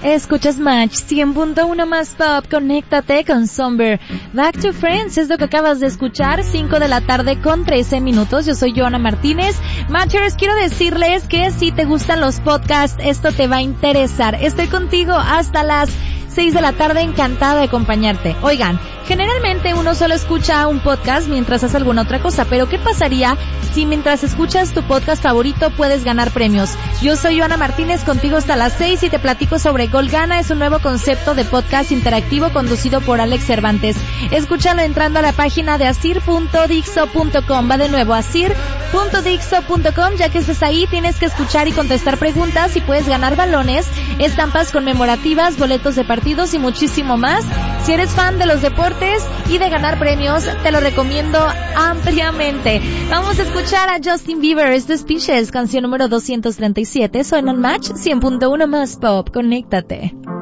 Escuchas Match 100.1 más pop, conéctate con Somber. Back to Friends es lo que acabas de escuchar, 5 de la tarde con 13 minutos. Yo soy Joana Martínez. Matchers, quiero decirles que si te gustan los podcasts, esto te va a interesar. Estoy contigo hasta las 6 de la tarde, encantada de acompañarte. Oigan, generalmente uno solo escucha un podcast mientras hace alguna otra cosa, pero ¿qué pasaría si mientras escuchas tu podcast favorito puedes ganar premios? Yo soy Joana Martínez, contigo hasta las 6 y te platico sobre Golgana. Es un nuevo concepto de podcast interactivo conducido por Alex Cervantes. Escúchalo entrando a la página de asir.dixo.com. Va de nuevo, asir.dixo.com. Ya que estés ahí, tienes que escuchar y contestar preguntas y puedes ganar balones, estampas conmemorativas, boletos de partidos y muchísimo más. Si eres fan de los deportes y de ganar premios, te lo recomiendo ampliamente. Vamos a escuchar a Justin Bieber, esto es Speeches, canción número 237. Suena en Match 100.1 más pop, conéctate.